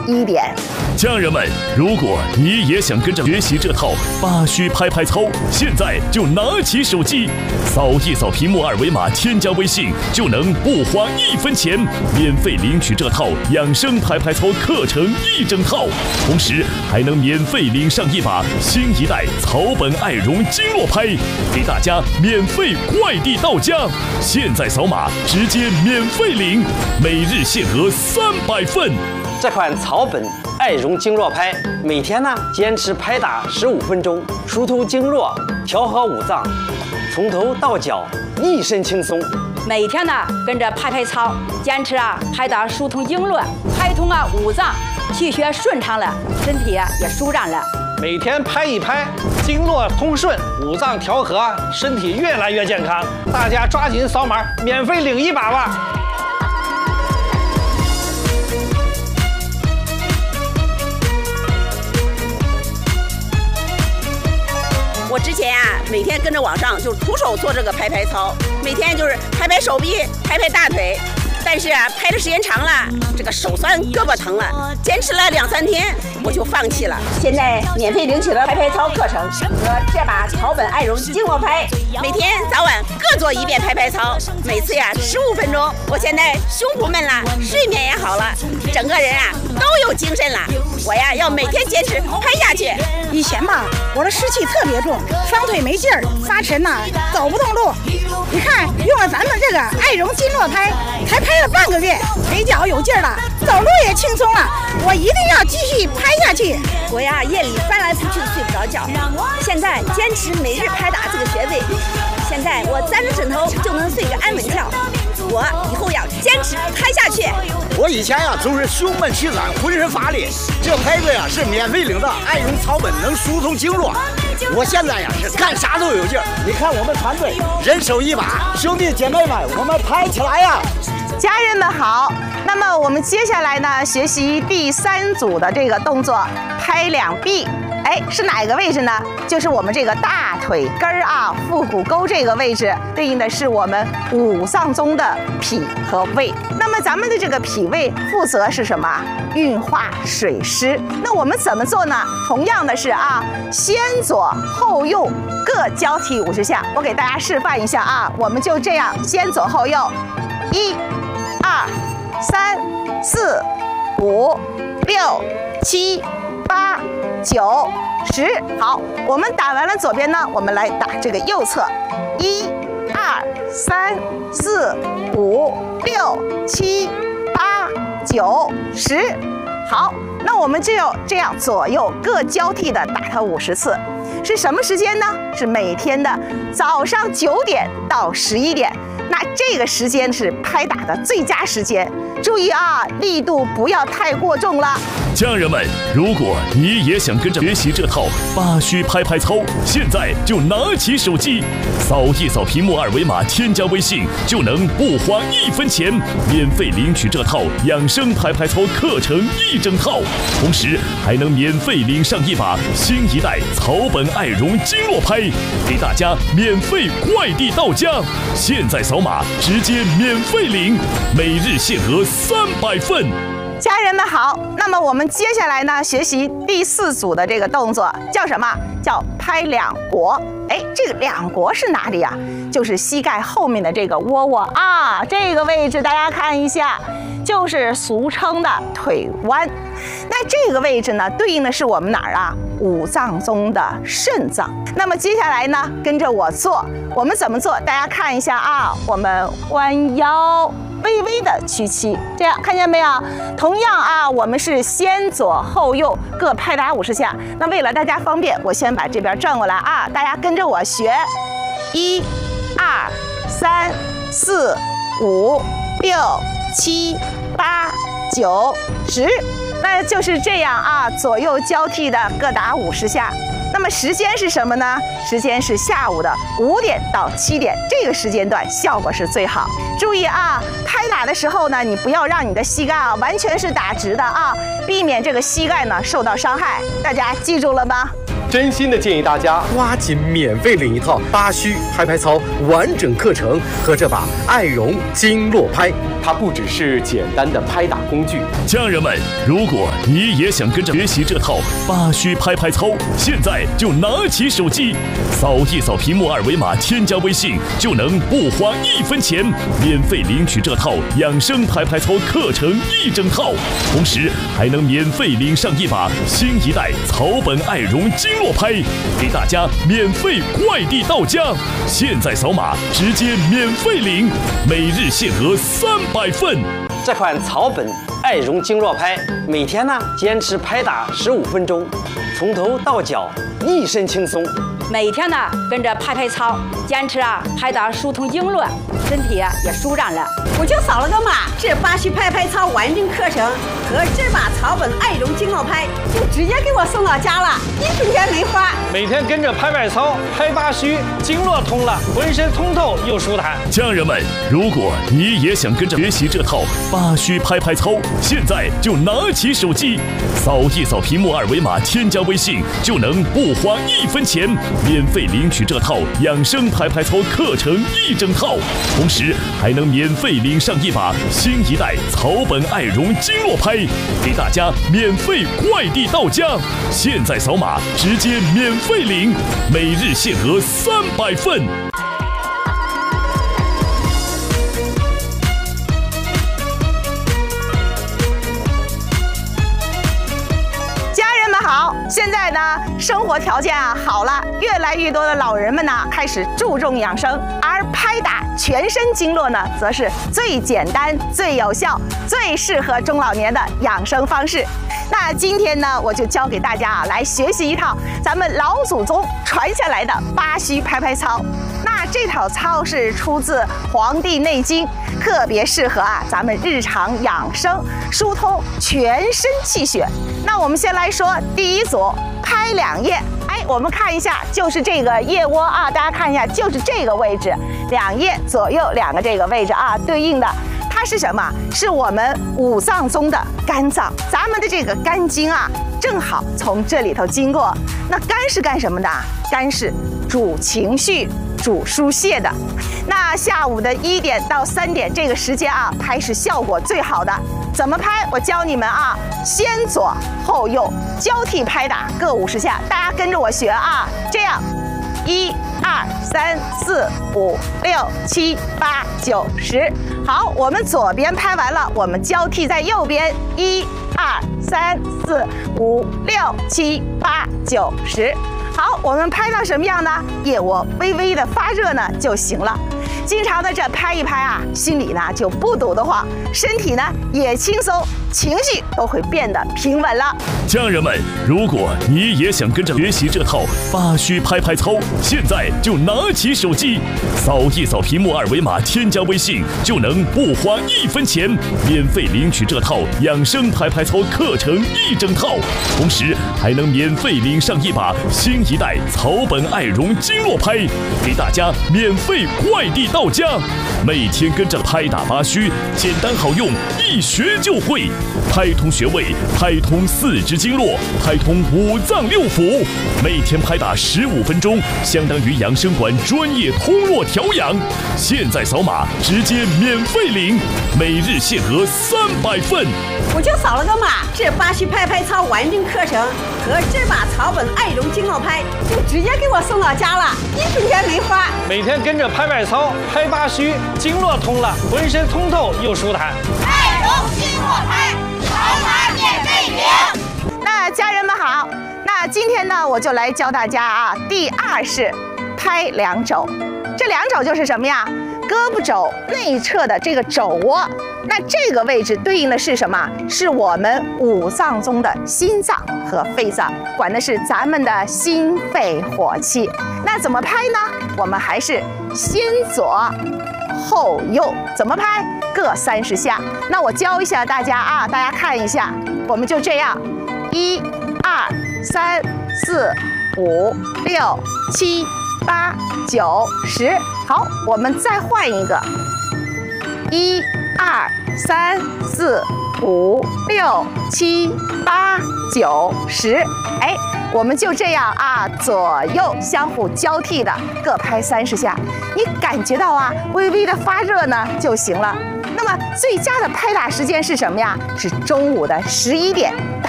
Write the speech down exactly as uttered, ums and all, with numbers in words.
一点。 家人们，如果你也想跟着学习这套八虚拍拍操，现在就拿起手机，扫一扫屏幕二维码，添加微信，就能不花一分钱，免费领取这套养生拍拍操课程一整套，同时还能免费领上一把新一代草本爱绒经络拍，给大家免费快递到家。现在扫码直接免费领，每日限额三百份。 这款草本爱绒经络拍，每天呢坚持拍打十五分钟，疏通经络，调和五脏，从头到脚一身轻松。 每天呢跟着拍拍操，坚持啊拍打疏通经络，开通啊五脏，气血顺畅了，身体啊也舒展了。 每天拍一拍，经络通顺，五脏调和，身体越来越健康。大家抓紧扫码，免费领一把吧！ 我之前啊，每天跟着网上就徒手做这个拍拍操，每天就是拍拍手臂，拍拍大腿。但是啊，拍的时间长了，这个手酸胳膊疼了，坚持了两三天，我就放弃了。现在免费领取了拍拍操课程和这把草本爱绒经络拍，每天早晚各做一遍拍拍操，每次呀十五分钟。我现在胸脯闷了，睡眠也好了，整个人啊都有精神了。我呀要每天坚持拍下去。 以前吧，我的湿气特别重，双腿没劲儿，发沉呐，走不动路。你看，用了咱们这个爱绒经络拍，才拍了半个月，腿脚有劲儿了，走路也轻松了。我一定要继续拍下去。 我呀夜里翻来覆去的睡不着觉，现在坚持每日拍打这个穴位，现在我沾着枕头就能睡个安稳觉。我以后要坚持拍下去。 我以前呀总是胸闷气短，浑身乏力，这拍子呀是免费领的，爱绒草本能疏通经络。我现在呀是干啥都有劲儿。你看我们团队人手一把，兄弟姐妹们，我们拍起来呀！ 家人们好，那么我们接下来呢，学习第三组的这个动作，拍两臂。哎，是哪个位置呢？就是我们这个大腿根儿啊，腹股沟这个位置，对应的是我们五脏中的脾和胃。那么咱们的这个脾胃负责是什么？运化水湿。那我们怎么做呢？同样的是啊，先左后右各交替五十下。我给大家示范一下啊，我们就这样，先左后右，一、二、三、四、五、六、七、八、九、十。好，我们打完了左边呢，我们来打这个右侧，一、二、三、四、五、六、七、八、九、十。好，那我们就要这样左右各交替的打它五十次。是什么时间呢？是每天的早上九点到十一点。那这个时间是拍打的最佳时间，注意啊，力度不要太过重了。 家人们，如果你也想跟着学习这套八虚拍拍操，现在就拿起手机，扫一扫屏幕二维码，添加微信，就能不花一分钱，免费领取这套养生拍拍操课程一整套，同时还能免费领上一把新一代草本爱绒经络拍，给大家免费快递到家。现在扫码直接免费领，每日限额三百份。 家人们好，那么我们接下来呢，学习第四组的这个动作叫什么？叫拍两国。哎，这个两国是哪里呀？就是膝盖后面的这个窝窝啊，这个位置大家看一下，就是俗称的腿弯。那这个位置呢，对应的是我们哪儿啊？五脏中的肾脏。那么接下来呢，跟着我做，我们怎么做？大家看一下啊，我们弯腰，微微的屈膝，这样看见没有？同样啊，我们是先左后右各拍打五十下。那为了大家方便，我先把这边转过来啊，大家跟着我学，一、二、三、四、五、六、七、八、九、十。那就是这样啊，左右交替的各打五十下。那么时间是什么呢？时间是下午的五点到七点，这个时间段效果是最好。注意啊，拍打的时候呢，你不要让你的膝盖啊完全是打直的啊，避免这个膝盖呢受到伤害。大家记住了吗？ 真心的建议大家抓紧免费领一套八虚拍拍操完整课程和这把爱绒经络拍，它不只是简单的拍打工具。 家人们，如果你也想跟着学习这套八虚拍拍操，现在就拿起手机，扫一扫屏幕二维码，添加微信，就能不花一分钱免费领取这套养生拍拍操课程一整套，同时还能免费领上一把新一代草本爱绒经络拍，给大家免费快递到家。现在扫码直接免费领，每日限额三百份。 这款草本爱绒经络拍，每天呢坚持拍打十五分钟，从头到脚一身轻松。 每天呢跟着拍拍操，坚持啊拍打疏通经络，身体也舒展了。 我就扫了个码，这八虚拍拍操完整课程和这把草本爱绒经络拍就直接给我送到家了，一分钱没花。 每天跟着拍拍操，拍八虚，经络通了，浑身通透又舒坦。 家人们，如果你也想跟着学习这套八虚拍拍操，现在就拿起手机，扫一扫屏幕二维码，添加微信，就能不花一分钱免费领取这套养生拍拍操课程一整套，同时还能免费领上一把新一代草本爱绒经络拍，给大家免费快递到家。现在扫码直接免费领，每日限额三百份。 好，现在呢，生活条件啊好了，越来越多的老人们呢开始注重养生，而拍打全身经络呢，则是最简单、最有效、最适合中老年的养生方式。那今天呢，我就教给大家啊来学习一套咱们老祖宗传下来的八虚拍拍操。那这套操是出自《黄帝内经》，特别适合啊咱们日常养生，疏通全身气血。那我们先来说第一组，拍两叶。哎，我们看一下，就是这个腋窝啊，大家看一下，就是这个位置，两叶左右两个这个位置啊，对应的。它是什么？是我们五脏中的肝脏，咱们的这个肝经啊，正好从这里头经过。那肝是干什么的？肝是主情绪、主疏泄的。那下午的一点到三点这个时间啊，拍是效果最好的。怎么拍？我教你们啊，先左后右交替拍打各五十下，大家跟着我学啊，这样。一二三四五六七八九十，好，我们左边拍完了，我们交替在右边，一二三四五六七八九十。好，我们拍到什么样呢？腋窝微微的发热呢就行了。经常的这拍一拍啊，心里呢就不堵得慌，身体呢也轻松，情绪都会变得平稳了。 家人们，如果你也想跟着学习这套八虚拍拍操，现在就拿起手机，扫一扫屏幕二维码，添加微信，就能不花一分钱免费领取这套养生拍拍操课程一整套，同时还能免费领上一把新一代草本爱绒经络拍，给大家免费快递到家。每天跟着拍打八虚，简单好用，一学就会。拍通穴位，拍通四肢经络，拍通五脏六腑。每天拍打十五分钟，相当于养生馆专业通络调养。现在扫码直接免费领，每日限额三百份。 我就扫了个码，这八虚拍拍操完整课程和这把草本爱绒经络拍就直接给我送到家了，一分钱没花。 每天跟着拍拍操，拍八虚，经络通了，浑身通透又舒坦。 爱绒经络拍，扫码免费领。 那家人们好，那今天呢，我就来教大家啊，第二是拍两肘。这两肘就是什么呀？胳膊肘内侧的这个肘窝，那这个位置对应的是什么？是我们五脏中的心脏和肺脏，管的是咱们的心肺火气。那怎么拍呢？我们还是先左后右，怎么拍？各三十下。那我教一下大家啊，大家看一下，我们就这样，一、二、三、四、五、六、七、八、九、十。好，我们再换一个，一、二、三、四、 五、六、七、八、九、十，哎，我们就这样啊，左右相互交替的各拍三十下，你感觉到啊，微微的发热呢就行了。那么最佳的拍打时间是什么呀？是中午的十一点到